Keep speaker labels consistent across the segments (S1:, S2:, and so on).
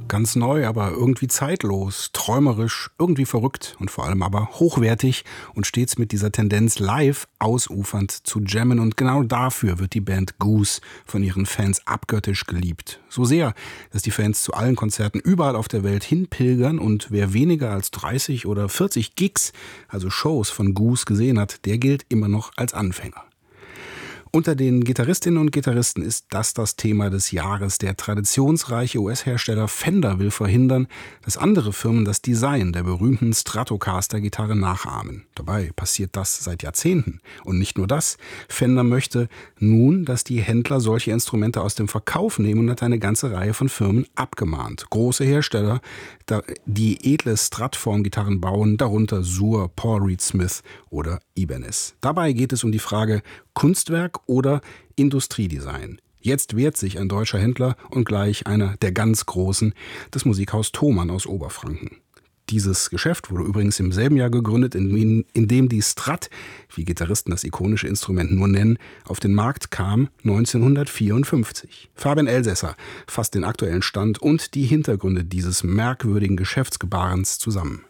S1: Ganz neu, aber irgendwie zeitlos, träumerisch, irgendwie verrückt und vor allem aber hochwertig und stets mit dieser Tendenz live ausufernd zu jammen. Und genau dafür wird die Band Goose von ihren Fans abgöttisch geliebt. So sehr, dass die Fans zu allen Konzerten überall auf der Welt hinpilgern und wer weniger als 30 oder 40 Gigs, also Shows von Goose gesehen hat, der gilt immer noch als Anfänger. Unter den Gitarristinnen und Gitarristen ist das Thema des Jahres. Der traditionsreiche US-Hersteller Fender will verhindern, dass andere Firmen das Design der berühmten Stratocaster-Gitarre nachahmen. Dabei passiert das seit Jahrzehnten. Und nicht nur das. Fender möchte nun, dass die Händler solche Instrumente aus dem Verkauf nehmen und hat eine ganze Reihe von Firmen abgemahnt. Große Hersteller, die edle Strat-Form-Gitarren bauen, darunter Suhr, Paul Reed Smith oder Ibanez. Dabei geht es um die Frage Kunstwerk oder Industriedesign. Jetzt wehrt sich ein deutscher Händler und gleich einer der ganz Großen, das Musikhaus Thomann aus Oberfranken. Dieses Geschäft wurde übrigens im selben Jahr gegründet, in dem die Strat, wie Gitarristen das ikonische Instrument nur nennen, auf den Markt kam 1954. Fabian Elsässer fasst den aktuellen Stand und die Hintergründe dieses merkwürdigen Geschäftsgebarens zusammen.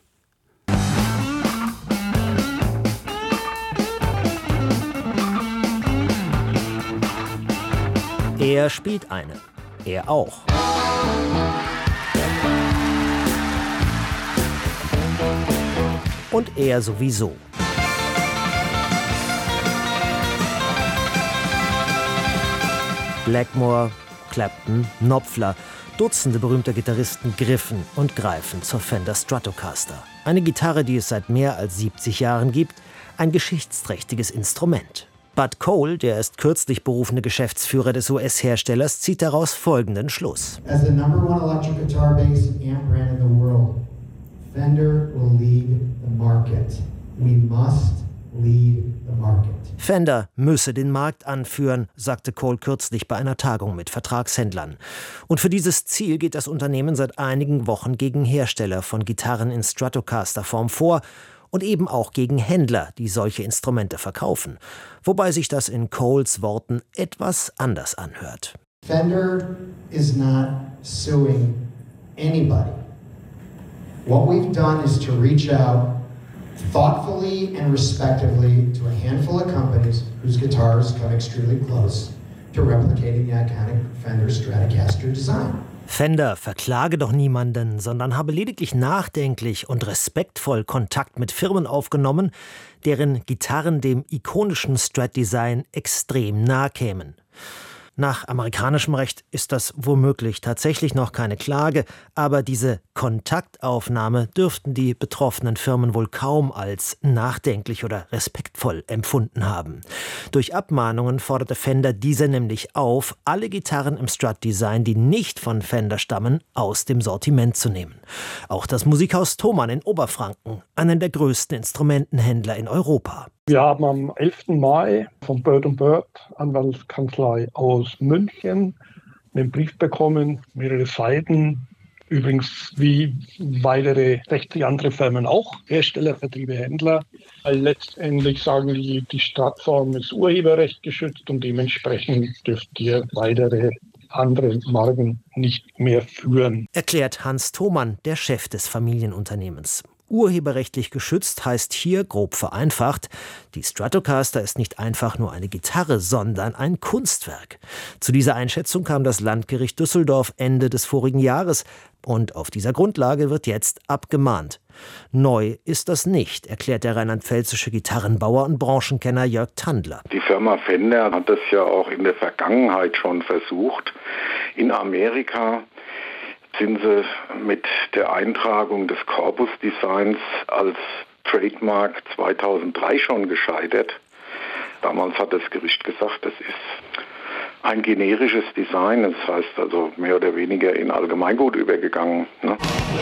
S2: Er spielt eine. Er auch. Und er sowieso. Blackmore, Clapton, Knopfler, Dutzende berühmter Gitarristen griffen und greifen zur Fender Stratocaster. Eine Gitarre, die es seit mehr als 70 Jahren gibt, ein geschichtsträchtiges Instrument. Bud Cole, der erst kürzlich berufene Geschäftsführer des US-Herstellers, zieht daraus folgenden Schluss.
S3: As the number one electric guitar bass amp brand in the world, Fender will lead the market. We must lead the market.
S2: Fender müsse den Markt anführen, sagte Cole kürzlich bei einer Tagung mit Vertragshändlern. Und für dieses Ziel geht das Unternehmen seit einigen Wochen gegen Hersteller von Gitarren in Stratocaster-Form vor und eben auch gegen Händler, die solche Instrumente verkaufen. Wobei sich das in Coles Worten etwas anders anhört.
S3: Fender is not suing anybody. What we've done is to reach out thoughtfully and respectively to a handful of companies whose guitars come extremely close to replicating the iconic Fender Stratocaster design.
S2: Fender verklage doch niemanden, sondern habe lediglich nachdenklich und respektvoll Kontakt mit Firmen aufgenommen, deren Gitarren dem ikonischen Strat-Design extrem nahe kämen. Nach amerikanischem Recht ist das womöglich tatsächlich noch keine Klage, aber diese Kontaktaufnahme dürften die betroffenen Firmen wohl kaum als nachdenklich oder respektvoll empfunden haben. Durch Abmahnungen forderte Fender diese nämlich auf, alle Gitarren im Strat-Design, die nicht von Fender stammen, aus dem Sortiment zu nehmen. Auch das Musikhaus Thomann in Oberfranken, einer der größten Instrumentenhändler in Europa.
S4: Wir haben am 11. Mai von Bird & Bird, Anwaltskanzlei aus München, einen Brief bekommen, mehrere Seiten. Übrigens wie weitere 60 andere Firmen auch, Hersteller, Vertriebe, Händler. Weil letztendlich sagen die Stratform ist urheberrecht geschützt und dementsprechend dürft ihr weitere andere Marken nicht mehr führen.
S2: Erklärt Hans Thomann, der Chef des Familienunternehmens. Urheberrechtlich geschützt heißt hier, grob vereinfacht, die Stratocaster ist nicht einfach nur eine Gitarre, sondern ein Kunstwerk. Zu dieser Einschätzung kam das Landgericht Düsseldorf Ende des vorigen Jahres und auf dieser Grundlage wird jetzt abgemahnt. Neu ist das nicht, erklärt der rheinland-pfälzische Gitarrenbauer und Branchenkenner Jörg Tandler.
S5: Die Firma Fender hat das ja auch in der Vergangenheit schon versucht. In Amerika sind sie mit der Eintragung des Corpus-Designs als Trademark 2003 schon gescheitert. Damals hat das Gericht gesagt, das ist ein generisches Design, das heißt also mehr oder weniger in Allgemeingut übergegangen.